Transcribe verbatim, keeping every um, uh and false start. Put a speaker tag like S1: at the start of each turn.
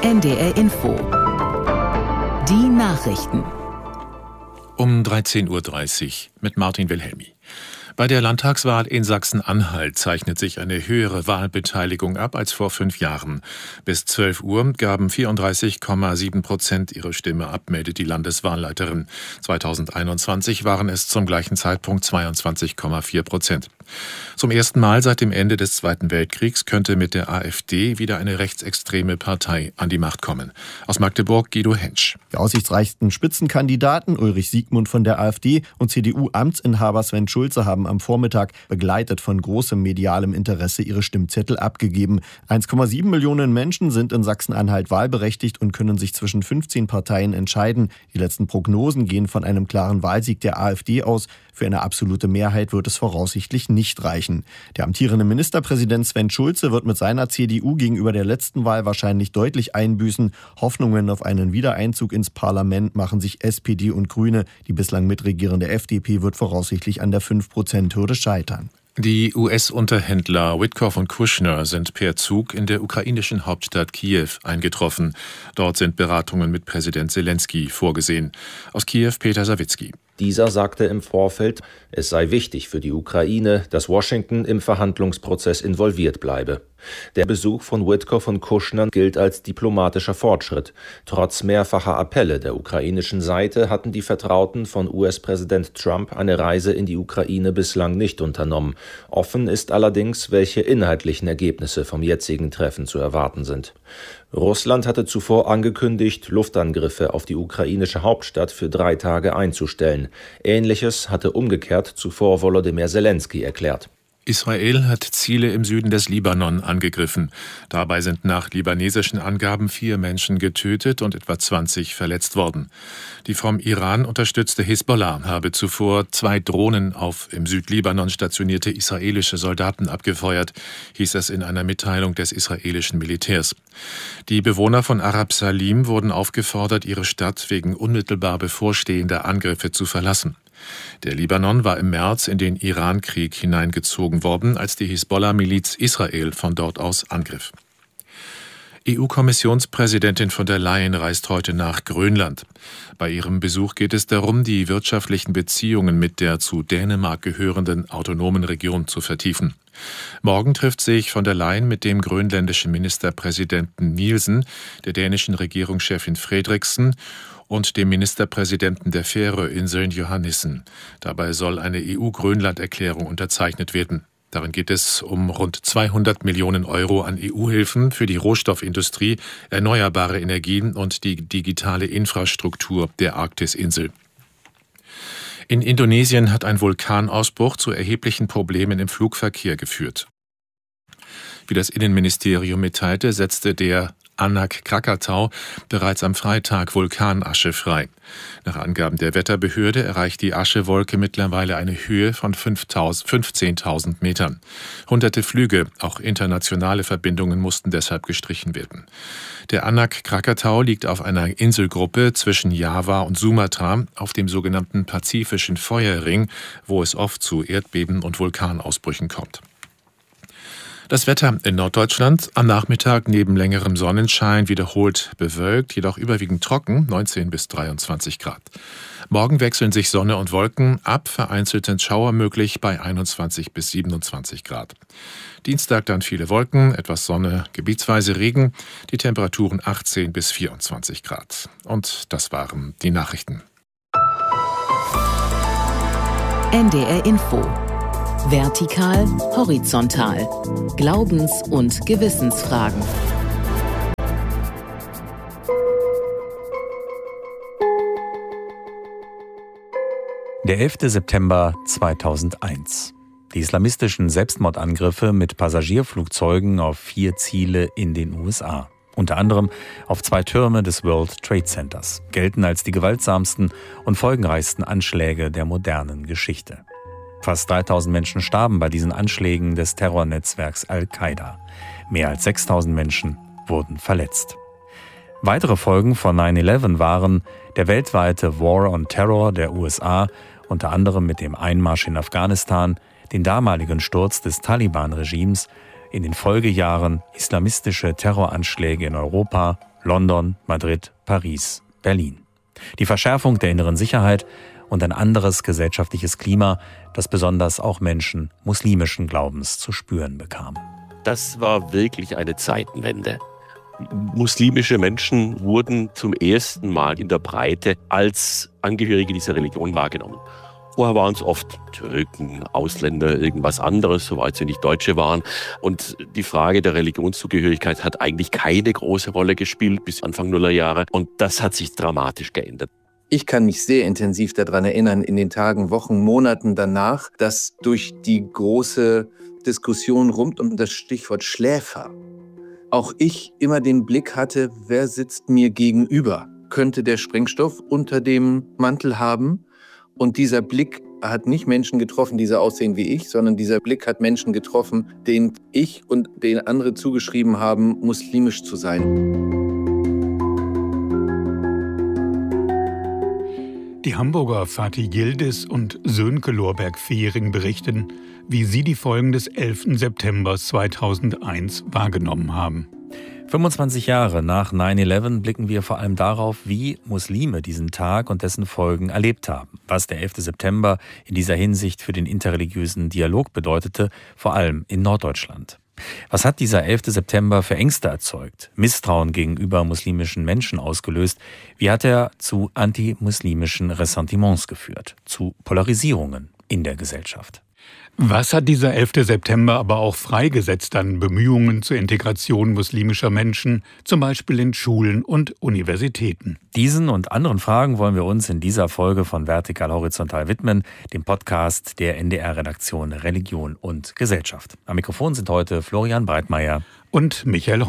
S1: N D R Info. Die Nachrichten.
S2: Um dreizehn Uhr dreißig mit Martin Wilhelmi. Bei der Landtagswahl in Sachsen-Anhalt zeichnet sich eine höhere Wahlbeteiligung ab als vor fünf Jahren. Bis zwölf Uhr gaben vierunddreißig Komma sieben Prozent ihre Stimme ab, meldet die Landeswahlleiterin. zweitausendeinundzwanzig waren es zum gleichen Zeitpunkt zweiundzwanzig Komma vier Prozent. Zum ersten Mal seit dem Ende des Zweiten Weltkriegs könnte mit der AfD wieder eine rechtsextreme Partei an die Macht kommen. Aus Magdeburg Guido Hentsch.
S3: Die aussichtsreichsten Spitzenkandidaten Ulrich Siegmund von der AfD und C D U-Amtsinhaber Sven Schulze haben am Vormittag, begleitet von großem medialem Interesse, ihre Stimmzettel abgegeben. eins Komma sieben Millionen Menschen sind in Sachsen-Anhalt wahlberechtigt und können sich zwischen fünfzehn Parteien entscheiden. Die letzten Prognosen gehen von einem klaren Wahlsieg der AfD aus. Für eine absolute Mehrheit wird es voraussichtlich nicht reichen. Der amtierende Ministerpräsident Sven Schulze wird mit seiner C D U gegenüber der letzten Wahl wahrscheinlich deutlich einbüßen. Hoffnungen auf einen Wiedereinzug ins Parlament machen sich S P D und Grüne. Die bislang mitregierende F D P wird voraussichtlich an der fünf Prozent Hürde scheitern.
S2: Die U S-Unterhändler Witkoff und Kushner sind per Zug in der ukrainischen Hauptstadt Kiew eingetroffen. Dort sind Beratungen mit Präsident Zelensky vorgesehen. Aus Kiew Peter Sawicki.
S4: Dieser sagte im Vorfeld, es sei wichtig für die Ukraine, dass Washington im Verhandlungsprozess involviert bleibe. Der Besuch von Witkoff und Kushner gilt als diplomatischer Fortschritt. Trotz mehrfacher Appelle der ukrainischen Seite hatten die Vertrauten von U S-Präsident Trump eine Reise in die Ukraine bislang nicht unternommen. Offen ist allerdings, welche inhaltlichen Ergebnisse vom jetzigen Treffen zu erwarten sind. Russland hatte zuvor angekündigt, Luftangriffe auf die ukrainische Hauptstadt für drei Tage einzustellen. Ähnliches hatte umgekehrt zuvor Volodymyr Zelensky erklärt.
S2: Israel hat Ziele im Süden des Libanon angegriffen. Dabei sind nach libanesischen Angaben vier Menschen getötet und etwa zwanzig verletzt worden. Die vom Iran unterstützte Hisbollah habe zuvor zwei Drohnen auf im Südlibanon stationierte israelische Soldaten abgefeuert, hieß es in einer Mitteilung des israelischen Militärs. Die Bewohner von Arab Salim wurden aufgefordert, ihre Stadt wegen unmittelbar bevorstehender Angriffe zu verlassen. Der Libanon war im März in den Iran-Krieg hineingezogen worden, als die Hisbollah-Miliz Israel von dort aus angriff. E U-Kommissionspräsidentin von der Leyen reist heute nach Grönland. Bei ihrem Besuch geht es darum, die wirtschaftlichen Beziehungen mit der zu Dänemark gehörenden autonomen Region zu vertiefen. Morgen trifft sich von der Leyen mit dem grönländischen Ministerpräsidenten Nielsen, der dänischen Regierungschefin Fredriksen und dem Ministerpräsidenten der Färöerinseln Johannissen. Dabei soll eine E U-Grönland-Erklärung unterzeichnet werden. Darin geht es um rund zweihundert Millionen Euro an E U-Hilfen für die Rohstoffindustrie, erneuerbare Energien und die digitale Infrastruktur der Arktisinsel. In Indonesien hat ein Vulkanausbruch zu erheblichen Problemen im Flugverkehr geführt. Wie das Innenministerium mitteilte, setzte der Anak Krakatau bereits am Freitag Vulkanasche frei. Nach Angaben der Wetterbehörde erreicht die Aschewolke mittlerweile eine Höhe von fünfzehntausend Metern. Hunderte Flüge, auch internationale Verbindungen, mussten deshalb gestrichen werden. Der Anak Krakatau liegt auf einer Inselgruppe zwischen Java und Sumatra auf dem sogenannten Pazifischen Feuerring, wo es oft zu Erdbeben und Vulkanausbrüchen kommt. Das Wetter in Norddeutschland am Nachmittag neben längerem Sonnenschein wiederholt bewölkt, jedoch überwiegend trocken, neunzehn bis dreiundzwanzig Grad. Morgen wechseln sich Sonne und Wolken ab, vereinzelt sind Schauer möglich bei einundzwanzig bis siebenundzwanzig Grad. Dienstag dann viele Wolken, etwas Sonne, gebietsweise Regen, die Temperaturen achtzehn bis vierundzwanzig Grad. Und das waren die Nachrichten.
S1: N D R Info. Vertikal, horizontal. Glaubens- und Gewissensfragen.
S5: Der elfte September zweitausendeins. Die islamistischen Selbstmordangriffe mit Passagierflugzeugen auf vier Ziele in den U S A. Unter anderem auf zwei Türme des World Trade Centers, gelten als die gewaltsamsten und folgenreichsten Anschläge der modernen Geschichte. Fast dreitausend Menschen starben bei diesen Anschlägen des Terrornetzwerks Al-Qaida. Mehr als sechstausend Menschen wurden verletzt. Weitere Folgen von neun elf waren der weltweite War on Terror der U S A, unter anderem mit dem Einmarsch in Afghanistan, den damaligen Sturz des Taliban-Regimes, in den Folgejahren islamistische Terroranschläge in Europa London, Madrid, Paris, Berlin. Die Verschärfung der inneren Sicherheit und ein anderes gesellschaftliches Klima, das besonders auch Menschen muslimischen Glaubens zu spüren bekamen.
S6: Das war wirklich eine Zeitenwende. Muslimische Menschen wurden zum ersten Mal in der Breite als Angehörige dieser Religion wahrgenommen. Vorher waren es oft Türken, Ausländer, irgendwas anderes, soweit sie nicht Deutsche waren. Und die Frage der Religionszugehörigkeit hat eigentlich keine große Rolle gespielt bis Anfang Nullerjahre. Und das hat sich dramatisch geändert.
S7: Ich kann mich sehr intensiv daran erinnern, in den Tagen, Wochen, Monaten danach, dass durch die große Diskussion rund um das Stichwort Schläfer auch ich immer den Blick hatte, wer sitzt mir gegenüber? Könnte der Sprengstoff unter dem Mantel haben? Und dieser Blick hat nicht Menschen getroffen, die so aussehen wie ich, sondern dieser Blick hat Menschen getroffen, denen ich und denen andere zugeschrieben haben, muslimisch zu sein.
S8: Die Hamburger Fatih Yildiz und Sönke Lorberg-Fehring berichten, wie sie die Folgen des elften September zweitausendeins wahrgenommen haben.
S5: fünfundzwanzig Jahre nach neun elf blicken wir vor allem darauf, wie Muslime diesen Tag und dessen Folgen erlebt haben. Was der elfte September in dieser Hinsicht für den interreligiösen Dialog bedeutete, vor allem in Norddeutschland. Was hat dieser elfte September für Ängste erzeugt, Misstrauen gegenüber muslimischen Menschen ausgelöst? Wie hat er zu antimuslimischen Ressentiments geführt, zu Polarisierungen in der Gesellschaft?
S8: Was hat dieser elfte September aber auch freigesetzt an Bemühungen zur Integration muslimischer Menschen, zum Beispiel in Schulen und Universitäten?
S5: Diesen und anderen Fragen wollen wir uns in dieser Folge von Vertikal Horizontal widmen, dem Podcast der N D R-Redaktion Religion und Gesellschaft. Am Mikrofon sind heute Florian Breitmeier
S8: und Michael